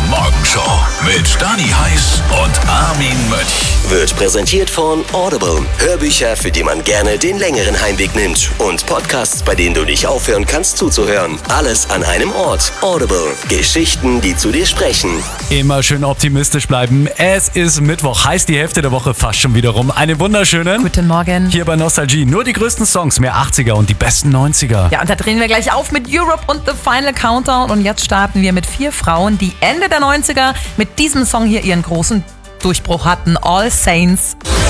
Morgenshow mit Stani Heiß und Armin Mönch. Wird präsentiert von Audible. Hörbücher, für die man gerne den längeren Heimweg nimmt. Und Podcasts, bei denen du nicht aufhören kannst zuzuhören. Alles an einem Ort. Audible. Geschichten, die zu dir sprechen. Immer schön optimistisch bleiben. Es ist Mittwoch, heißt die Hälfte der Woche fast schon wieder rum. Eine wunderschöne. Guten Morgen. Hier bei Nostalgie. Nur die größten Songs, mehr 80er und die besten 90er. Ja, und da drehen wir gleich auf mit Europe und The Final Countdown. Und jetzt starten wir mit 4 Frauen, die Ende der 90er mit diesem Song hier ihren großen Durchbruch hatten. All Saints.